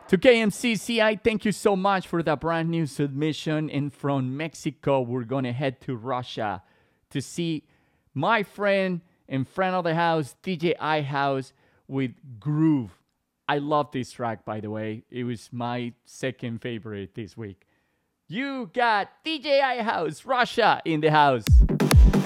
To KMCCI, thank you so much for that brand new submission. And from Mexico, we're going to head to Russia to see my friend and friend of the house, DJ iHouse, with Groove. I love this track, by the way. It was my second favorite this week. You got DJ iHouse, Russia, in the house.